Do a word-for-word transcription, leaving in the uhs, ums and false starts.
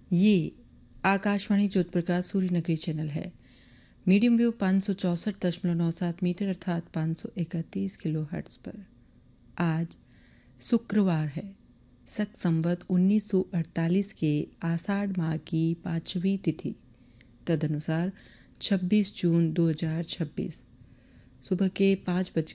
ये आकाशवाणी जोधपुर का सूर्य नगरी चैनल है। मीडियम वेव पाँच सौ चौंसठ दशमलव नौ सात मीटर अर्थात पाँच सौ इकतीस किलो हर्ट्ज पर। आज शुक्रवार है, शक संवत उन्नीस सौ अड़तालीस के आषाढ़ माह की पाँचवीं तिथि, तदनुसार छब्बीस जून दो हज़ार छब्बीस सुबह के पाँच बज